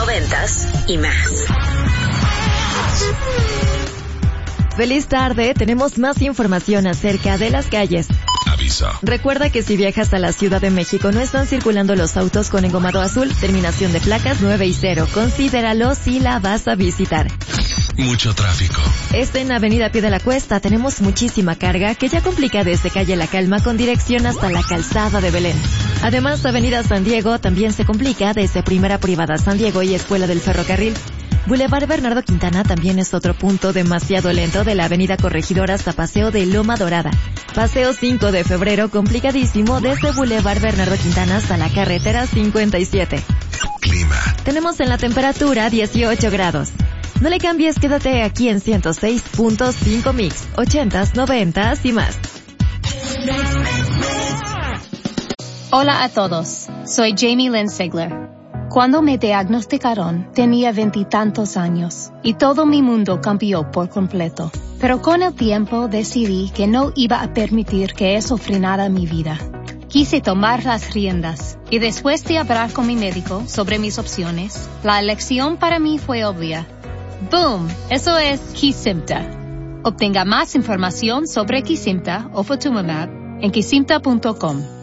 noventas y más. Feliz tarde, tenemos más información acerca de las calles. Aviso. Recuerda que si viajas a la Ciudad de México no están circulando los autos con engomado azul, terminación de placas 9 y 0. Considéralo si la vas a visitar. Mucho tráfico. En Avenida Pie de la Cuesta tenemos muchísima carga que ya complica desde calle La Calma con dirección hasta la calzada de Belén. Además, Avenida San Diego también se complica desde Primera Privada San Diego y Escuela del Ferrocarril. Boulevard Bernardo Quintana también es otro punto demasiado lento de la Avenida Corregidora hasta Paseo de Loma Dorada. Paseo 5 de Febrero complicadísimo desde Boulevard Bernardo Quintana hasta la carretera 57. Clima. Tenemos en la temperatura 18 grados. No le cambies, quédate aquí en 106.5 Mix, 80s, 90s y más. Hola a todos, soy Jamie Lynn Sigler. Cuando me diagnosticaron, tenía 20 y tantos años y todo mi mundo cambió por completo. Pero con el tiempo decidí que no iba a permitir que eso frenara mi vida. Quise tomar las riendas y después de hablar con mi médico sobre mis opciones, la elección para mí fue obvia. ¡Boom! Eso es Kesimpta. Obtenga más información sobre Kesimpta o Ofatumumab en kesimpta.com.